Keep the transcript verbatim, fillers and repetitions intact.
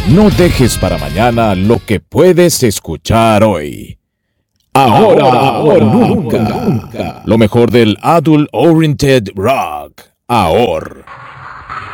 No dejes para mañana lo que puedes escuchar hoy. Ahora, ahora o nunca. nunca. Lo mejor del Adult Oriented Rock. Ahora.